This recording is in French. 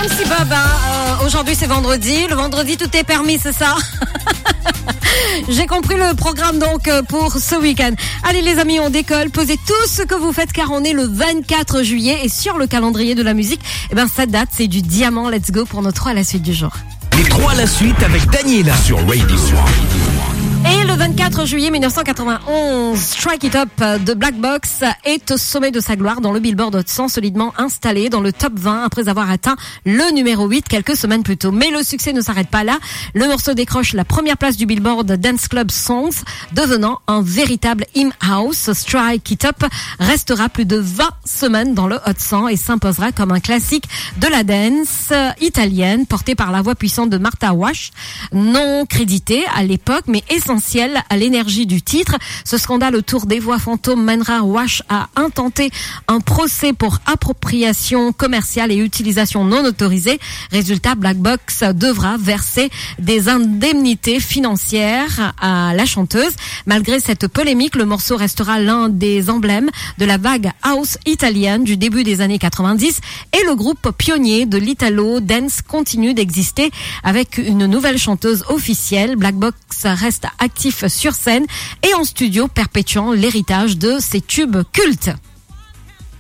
MC Bob, aujourd'hui c'est vendredi. Le vendredi tout est permis, c'est ça? J'ai compris le programme donc pour ce week-end. Allez les amis, on décolle. Posez tout ce que vous faites car on est le 24 juillet et sur le calendrier de la musique, cette date c'est du diamant. Let's go pour nos 3 à la suite du jour. Les 3 à la suite avec Daniela sur Radio. Et le 24 juillet 1991, Strike It Up de Black Box est au sommet de sa gloire dans le Billboard Hot 100, solidement installé dans le top 20 après avoir atteint le numéro 8 quelques semaines plus tôt. Mais le succès ne s'arrête pas là. Le morceau décroche la première place du Billboard Dance Club Songs, devenant un véritable hymn house. Strike It Up restera plus de 20 semaines dans le Hot 100 et s'imposera comme un classique de la dance italienne, porté par la voix puissante de Martha Wash, non créditée à l'époque, mais essentielle à l'énergie du titre. Ce scandale autour des voix fantômes mènera Wash à intenter un procès pour appropriation commerciale et utilisation non autorisée. Résultat, Black Box devra verser des indemnités financières à la chanteuse. Malgré cette polémique, le morceau restera l'un des emblèmes de la vague house italienne du début des années 90 et le groupe pionnier de l'Italo Dance continue d'exister avec une nouvelle chanteuse officielle. Black Box reste actif sur scène et en studio, perpétuant l'héritage de ces tubes cultes.